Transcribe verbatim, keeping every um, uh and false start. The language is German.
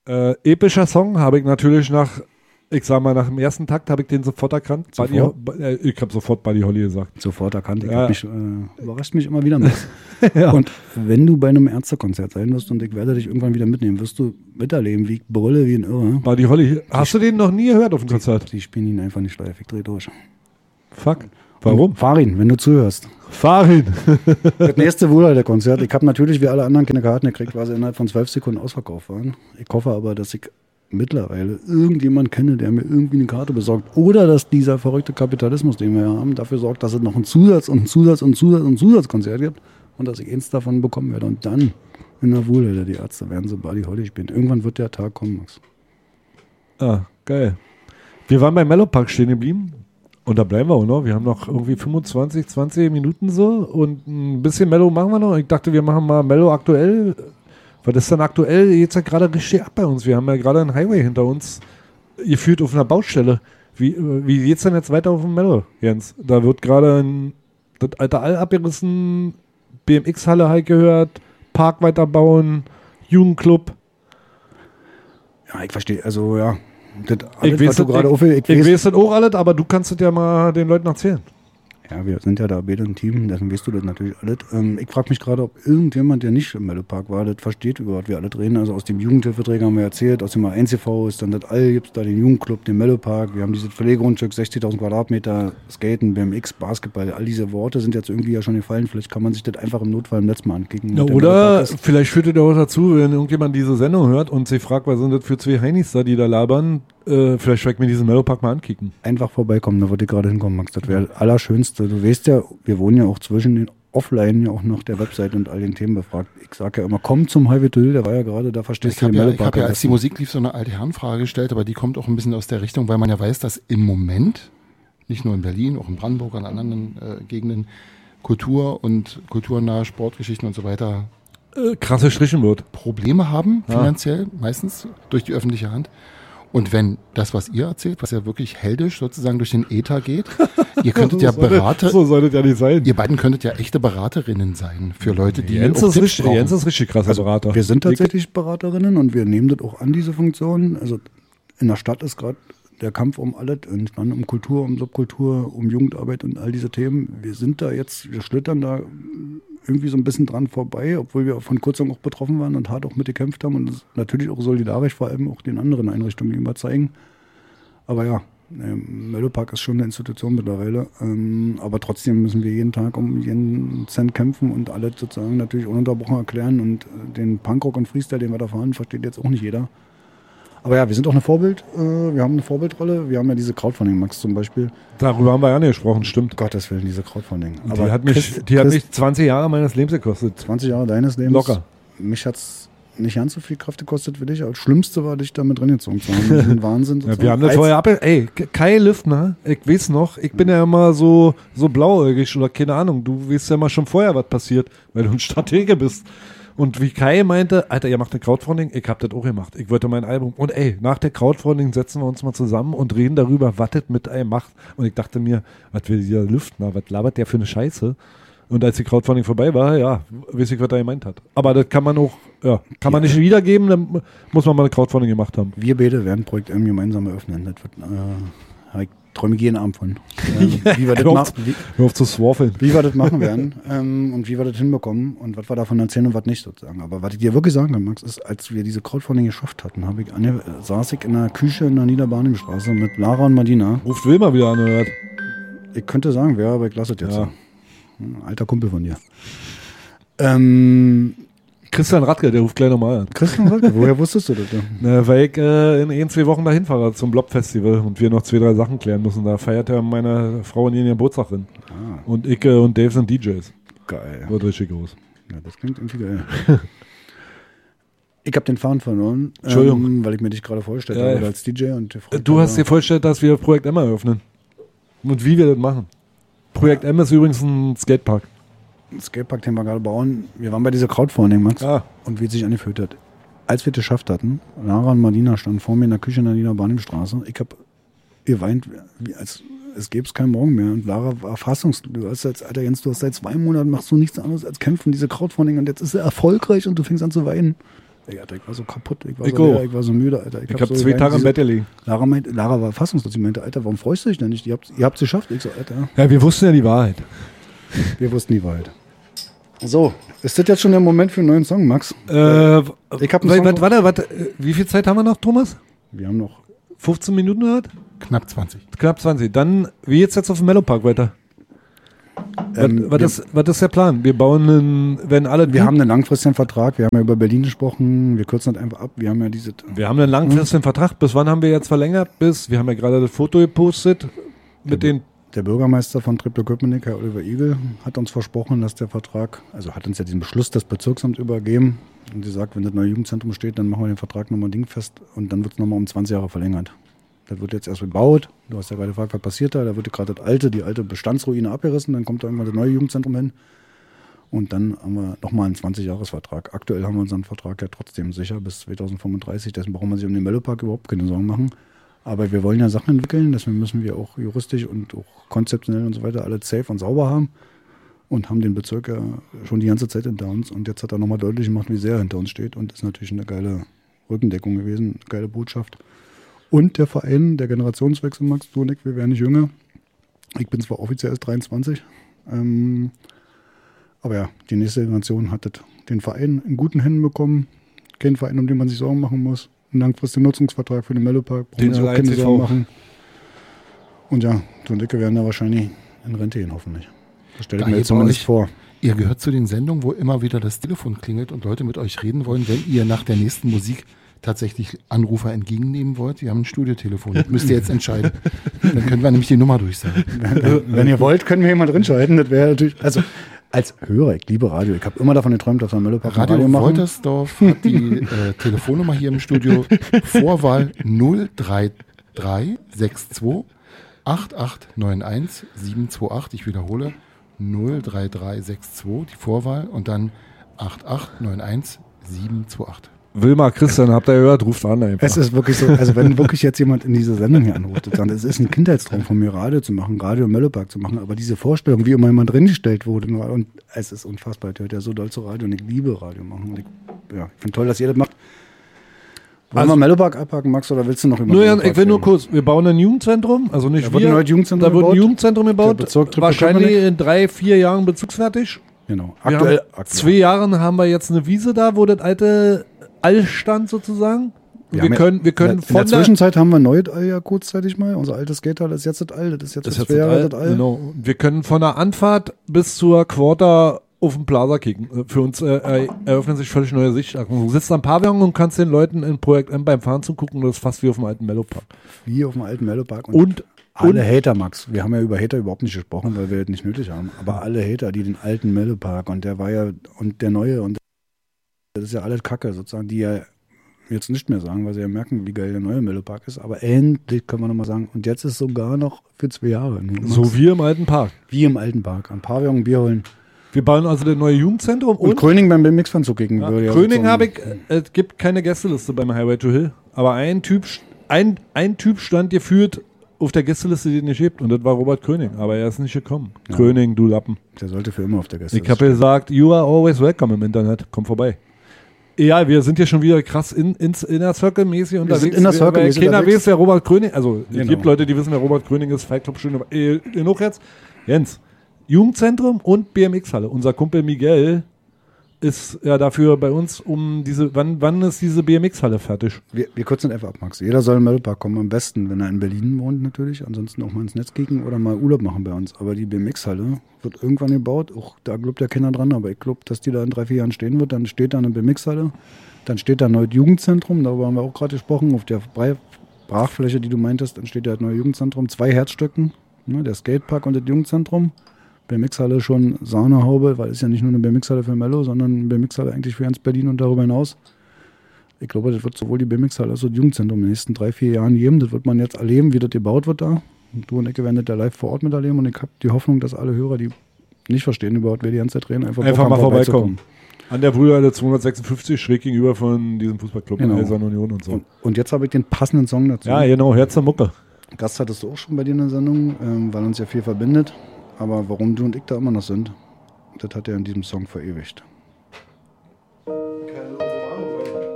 Äh, epischer Song habe ich natürlich nach, ich sag mal, nach dem ersten Takt habe ich den sofort erkannt. Sofort? Buddy, äh, ich habe sofort Buddy Holly gesagt. Sofort erkannt. Ich Ja. hab mich, äh, überrascht mich immer wieder mit. Ja. Und wenn du bei einem Ärztekonzert sein wirst und ich werde dich irgendwann wieder mitnehmen, wirst du miterleben, wie ich brülle wie ein Irre. Buddy Holly, hast du den noch nie gehört auf dem Konzert? Die spielen ihn einfach nicht live, ich dreh durch. Fuck. Warum? Und fahr ihn, wenn du zuhörst. Fahr ihn. Das nächste Wunder der Konzert. Ich habe natürlich wie alle anderen keine Karten gekriegt, weil sie innerhalb von zwölf Sekunden ausverkauft waren. Ich hoffe aber, dass ich mittlerweile irgendjemand kenne, der mir irgendwie eine Karte besorgt. Oder dass dieser verrückte Kapitalismus, den wir ja haben, dafür sorgt, dass es noch einen Zusatz und einen Zusatz und einen Zusatz und einen Zusatzkonzert gibt und dass ich eins davon bekommen werde. Und dann in der Wohlhölle, die Ärzte werden so Buddy Holly spielen. Irgendwann wird der Tag kommen, Max. Ah, geil. Wir waren beim Mellow Park stehen geblieben. Und da bleiben wir auch noch. Wir haben noch irgendwie fünfundzwanzig, zwanzig Minuten so. Und ein bisschen Mellow machen wir noch. Ich dachte, wir machen mal Mellow aktuell. Was ist dann aktuell? Jetzt ja gerade richtig ab bei uns. Wir haben ja gerade einen Highway hinter uns. Geführt auf einer Baustelle. Wie, wie geht's denn jetzt weiter auf dem Mellow, Jens? Da wird gerade ein das alte All abgerissen. B M X-Halle halt gehört. Park weiterbauen. Jugendclub. Ja, ich verstehe. Also, ja. Das alles, Ich weiß, was du das, gerade ich, aufhörst, ich, ich weiß das auch alles, aber du kannst es ja mal den Leuten erzählen. Ja, wir sind ja da beide ein Team, deswegen weißt du das natürlich alles. Ähm, ich frage mich gerade, ob irgendjemand, der nicht im Mellow Park war, das versteht, über was wir alle reden. Also aus dem Jugendhilfeträger haben wir erzählt, aus dem A eins T V ist dann das All, gibt es da den Jugendclub, den Mellow Park, wir haben dieses Pflegegrundstück, sechzigtausend Quadratmeter, Skaten, B M X, Basketball, all diese Worte sind jetzt irgendwie ja schon gefallen. Vielleicht kann man sich das einfach im Notfall im Netz mal ankicken. Ja, oder vielleicht führt es auch dazu, wenn irgendjemand diese Sendung hört und sich fragt, was sind das für zwei Heinis da, die da labern, äh, vielleicht schmeckt mir diesen Mellow Park mal ankicken. Einfach vorbeikommen, da würde ich gerade hinkommen, Max. Das wäre das Allerschönste. Du weißt ja, wir wohnen ja auch zwischen den Offline ja auch noch der Website und all den Themen befragt. Ich sage ja immer, komm zum Highway to Hill, der war ja gerade, da verstehst Ich du habe den ja, Mellow ich Park. hab ja, am als die besten. Musik lief, so eine alte Herrenfrage gestellt, aber die kommt auch ein bisschen aus der Richtung, weil man ja weiß, dass im Moment, nicht nur in Berlin, auch in Brandenburg, an anderen äh, Gegenden, Kultur und kulturnahe Sportgeschichten und so weiter Äh, krasse Strichen wird. Probleme haben, Ja. finanziell, meistens durch die öffentliche Hand. Und wenn das, was ihr erzählt, was ja wirklich heldisch sozusagen durch den Äther geht, ihr könntet ja So soll das- Berater, So soll das ja nicht sein. ihr beiden könntet ja echte Beraterinnen sein für Leute, die Jens auch ist, Tipps richtig, brauchen. Jens ist richtig krasser Berater. Wir sind tatsächlich Beraterinnen und wir nehmen das auch an, diese Funktion. Also in der Stadt ist gerade der Kampf um alles entstanden, um Kultur, um Subkultur, um Jugendarbeit und all diese Themen. Wir sind da jetzt, wir schlittern da irgendwie so ein bisschen dran vorbei, obwohl wir von Kürzung auch betroffen waren und hart auch mitgekämpft haben und es natürlich auch solidarisch vor allem auch den anderen Einrichtungen gegenüber zeigen. Aber ja, ähm, Mellow Park ist schon eine Institution mittlerweile, ähm, aber trotzdem müssen wir jeden Tag um jeden Cent kämpfen und alles sozusagen natürlich ununterbrochen erklären und äh, den Punkrock und Freestyle, den wir da fahren, versteht jetzt auch nicht jeder. Aber ja, wir sind auch eine Vorbild, äh, wir haben eine Vorbildrolle, wir haben ja diese Crowdfunding, Max zum Beispiel. Darüber haben wir ja nicht gesprochen, stimmt. Gottes Willen, diese Crowdfunding. Die hat mich, Christ- die hat Christ- mich zwanzig Jahre meines Lebens gekostet. zwanzig Jahre deines Lebens. Locker. Mich hat's nicht ganz so viel Kraft gekostet wie dich, aber das Schlimmste war, dich damit reingezogen zu haben. Das ist ein Wahnsinn. Ja, wir haben das vorher ab. Ey, Kai Lüftner, ich weiß noch, ich bin ja immer so, so blauäugig oder keine Ahnung. Du weißt ja immer schon vorher, was passiert, weil du ein Stratege bist. Und wie Kai meinte, Alter, ihr macht ein Crowdfunding, ich hab das auch gemacht. Ich wollte mein Album. Und ey, nach der Crowdfunding setzen wir uns mal zusammen und reden darüber, was das mit einem macht. Und ich dachte mir, was will dieser Lüftner, was labert der für eine Scheiße? Und als die Crowdfunding vorbei war, ja, weiß ich, was er gemeint hat. Aber das kann man auch, ja, kann man nicht wiedergeben, dann muss man mal eine Crowdfunding gemacht haben. Wir beide werden Projekt M gemeinsam eröffnen. Das wird, äh, ich träume jeden Abend von. Ähm, wie, wir das Hör auf, machen, wie, hör auf zu swarfeln. wie wir das machen werden ähm, und wie wir das hinbekommen und was wir davon erzählen und was nicht sozusagen. Aber was ich dir wirklich sagen kann, Max, ist, als wir diese Crowdfunding geschafft hatten, habe ich, ange- saß ich in der Küche in der Niederbarnimstraße mit Lara und Madina. Ruft Wilma wieder an, oder was? Ich könnte sagen, wer, aber ich lasse es jetzt. Ja. Ein alter Kumpel von dir. Ähm, Christian Radke, der ruft gleich nochmal an. Christian Radke, woher wusstest du das denn? Ne, weil ich äh, in ein, zwei Wochen dahin fahre zum Blob-Festival und wir noch zwei, drei Sachen klären müssen. Da feiert ja meine Frau in ihren Geburtstag hin. Ah, Und ich äh, und Dave sind D Js. geil. Wird richtig groß. Ja, das klingt irgendwie geil. Ich habe den Faden verloren, Entschuldigung. ähm, weil ich mir dich gerade vorgestellt Ja, habe ja. als D J. Und der Äh, Freund Du war hast da. dir vorgestellt, dass wir Projekt M eröffnen. Und wie wir das machen. Projekt M ist übrigens ein Skatepark. Das Skatepark, den wir gerade bauen. Wir waren bei dieser Crowdfunding, Max. Ah. Und wie es sich angefühlt hat. Als wir das geschafft hatten, Lara und Marlina standen vor mir in der Küche in der Niederbarnimstraße. Ich habe geweint, wie als es gäbe es keinen Morgen mehr. Und Lara war fassungslos. Du hast jetzt, Alter Jens, du hast seit zwei Monaten machst du nichts anderes als kämpfen, diese Crowdfunding. Und jetzt ist er erfolgreich und du fängst an zu weinen. Ey, Alter, ich war so kaputt, ich war, Ich so, auch. leer, ich war so müde, Alter. Ich hab habe so zwei geweint, Tage im diese- Bett gelegen. Lara, meinte, Lara war fassungslos. Sie meinte, Alter, warum freust du dich denn nicht? Ihr habt es ihr habt's geschafft. Ich so, Alter, Ja, wir wussten ja die Wahrheit. wir wussten die Wahrheit. So, ist das jetzt schon der Moment für einen neuen Song, Max? Äh, Ich hab einen warte, Song- warte, warte, wie viel Zeit haben wir noch, Thomas? Wir haben noch. fünfzehn Minuten gehört? Knapp zwanzig. Knapp zwanzig. Dann, wie jetzt jetzt auf dem Mellow-Park weiter? Ähm, was, was, wir, ist, was ist der Plan? Wir bauen einen, wenn alle... wir haben einen langfristigen Vertrag. Wir haben ja über Berlin gesprochen. Wir kürzen das einfach ab. Wir haben ja diese. Wir haben einen langfristigen Vertrag. Bis wann haben wir jetzt verlängert? Bis, wir haben ja gerade das Foto gepostet mit den... Der Bürgermeister von Treptow-Köpenick, Herr Oliver Igel, hat uns versprochen, dass der Vertrag, also hat uns ja diesen Beschluss des Bezirksamts übergeben und gesagt, wenn das neue Jugendzentrum steht, dann machen wir den Vertrag nochmal dingfest und dann wird es nochmal um zwanzig Jahre verlängert. Das wird jetzt erst gebaut. Du hast ja gerade gefragt, was passiert da? Da wird gerade das alte, die alte Bestandsruine abgerissen, dann kommt da irgendwann das neue Jugendzentrum hin und dann haben wir nochmal einen zwanzig-Jahres-Vertrag. Aktuell haben wir unseren Vertrag ja trotzdem sicher bis zweitausendfünfunddreißig, deswegen brauchen wir sich um den Mellow-Park überhaupt keine Sorgen machen. Aber wir wollen ja Sachen entwickeln, deswegen müssen wir auch juristisch und auch konzeptionell und so weiter alles safe und sauber haben und haben den Bezirk ja schon die ganze Zeit hinter uns und jetzt hat er nochmal deutlich gemacht, wie sehr er hinter uns steht und ist natürlich eine geile Rückendeckung gewesen, eine geile Botschaft. Und der Verein, der Generationswechsel, Max, du und ich, wir werden nicht jünger. Ich bin zwar offiziell erst dreiundzwanzig, ähm, aber ja, die nächste Generation hat das, den Verein in guten Händen bekommen. Kein Verein, um den man sich Sorgen machen muss. Ein langfristigen Nutzungsvertrag für den Mellow-Park, brauchen Den wir sich auch allein keine C V. Sorgen machen. Und ja, du und ich werden da wahrscheinlich in Rente gehen, hoffentlich. Das stelle ich Da mir ihr jetzt zumindest euch- vor. Ihr gehört zu den Sendungen, wo immer wieder das Telefon klingelt und Leute mit euch reden wollen, wenn ihr nach der nächsten Musik tatsächlich Anrufer entgegennehmen wollt. Wir haben ein Studiotelefon. Das müsst ihr jetzt entscheiden. Dann können wir nämlich die Nummer durchsagen. Wenn ihr wollt, können wir hier mal drin schalten. Das wäre natürlich, also als Hörer, ich liebe Radio. Ich habe immer davon geträumt, dass wir Mellow-Park Radio, Radio machen. Woltersdorf hat die äh, Telefonnummer hier im Studio. Vorwahl null drei drei sechs zwei acht acht neun eins sieben zwei acht. Ich wiederhole null drei drei sechs zwei, die Vorwahl und dann acht acht neun eins sieben zwei acht. Wilma, Christian, habt ihr gehört? Ruft an einfach. Es ist wirklich so, also wenn wirklich jetzt jemand in diese Sendung hier anruft, dann es ist ein Kindheitstraum von mir, Radio zu machen, Radio im Mellow-Park zu machen, aber diese Vorstellung, wie immer jemand dringestellt wurde, und es ist unfassbar, ich höre ja so doll zu Radio und ich liebe Radio machen. Und ich, ja, ich finde toll, dass ihr das macht. Wollen Also- wir Mellow-Park abhaken, Max, oder willst du noch über Nur, ja, Mellow-Park ich will nur reden? kurz, wir bauen ein Jugendzentrum, also nicht Da wird wir, ein neues Jugendzentrum da wird ein gebaut. Jugendzentrum Der gebaut, Bezirk Treptow wahrscheinlich Köpenick. in drei, vier Jahren bezugsfertig. Genau, Wir aktuell. haben, aktuell. zwei Jahren haben wir jetzt eine Wiese da, wo das alte All stand sozusagen. Wir, haben ja- können, wir können in der, in der von der, Zwischenzeit haben wir ein neues All ja kurzzeitig mal. Unser altes Skater ist jetzt das All, das ist jetzt das das ist zwei jetzt Jahre All, das All. genau. Wir können von der Anfahrt bis zur Quarter auf dem Plaza kicken. Für uns äh, äh, eröffnen sich völlig neue Sichtachsen. Du sitzt am Pavillon und kannst den Leuten in Projekt M beim Fahren zugucken. Das ist fast wie auf dem alten Mellow-Park. Wie auf dem alten Mellow-Park. Und, Alle und Hater, Max. Wir haben ja über Hater überhaupt nicht gesprochen, weil wir das nicht nötig haben. Aber alle Hater, die den alten Mellow-Park und der war ja, und der neue, und das ist ja alles Kacke sozusagen, die ja jetzt nicht mehr sagen, weil sie ja merken, wie geil der neue Mellow-Park ist. Aber endlich können wir nochmal sagen, und jetzt ist sogar noch für zwei Jahre. Nur, Max. so wie im alten Park. wie im alten Park. Am Pavillon, Bier holen. Wir bauen also das neue Jugendzentrum Und, und, Gröning beim B M X-Fan zukicken. ja, würde ja Gröning sozusagen- habe ich, äh, es gibt keine Gästeliste beim Highway to Hill, aber ein Typ, ein, ein Typ stand geführt auf der Gästeliste, die es nicht gibt, und das war Robert Gröning, aber er ist nicht gekommen. Ja. Gröning, du Lappen. Der sollte für immer auf der Gäste. Ich habe gesagt, you are always welcome im Internet, komm vorbei. Ja, wir sind hier schon wieder krass in, ins Inner Circle mäßig unterwegs. Inner Circle Weil mäßig keiner unterwegs. weiß, wer Robert Gröning, also es Genau. gibt Leute, die wissen, wer Robert Gröning ist, Fight Club schön, äh, genug jetzt. Jens, Jugendzentrum und B M X-Halle. Unser Kumpel Miguel ist ja dafür bei uns um diese, wann, wann ist diese B M X-Halle fertig? Wir, wir kürzen einfach ab, Max. Jeder soll im Mellow-Park kommen, am besten, wenn er in Berlin wohnt natürlich. Ansonsten auch mal ins Netz kicken oder mal Urlaub machen bei uns. Aber die B M X-Halle wird irgendwann gebaut. Auch da glaubt ja keiner dran, aber ich glaube, dass die da in drei, vier Jahren stehen wird. Dann steht da eine B M X-Halle. Dann steht da ein neues Jugendzentrum. Darüber haben wir auch gerade gesprochen. Auf der Brei- Brachfläche, die du meintest, dann steht da ein neues Jugendzentrum. Zwei Herzstücken, ne, der Skatepark und das Jugendzentrum. B M X-Halle schon Sahnehaube, weil es ist ja nicht nur eine B M X-Halle für Mello, sondern eine B M X-Halle eigentlich für ganz Berlin und darüber hinaus. Ich glaube, das wird sowohl die B M X-Halle als auch das Jugendzentrum in den nächsten drei, vier Jahren geben. Das wird man jetzt erleben, wie das gebaut wird da. Und du und ich werden das da live vor Ort miterleben und ich habe die Hoffnung, dass alle Hörer, die nicht verstehen überhaupt, wer die ganze Zeit reden, einfach, Einfach Bock mal haben, vorbeikommen. An der Brüderhalle zweihundertsechsundfünfzig, schräg gegenüber von diesem Fußballclub Genau. Eisern Union und so. Und, und jetzt habe ich den passenden Song dazu. Ja, genau, Herz zur Mucke. Gast hattest du auch schon bei dir in der Sendung, ähm, weil uns ja viel verbindet. Aber warum du und ich da immer noch sind, das hat er in diesem Song verewigt.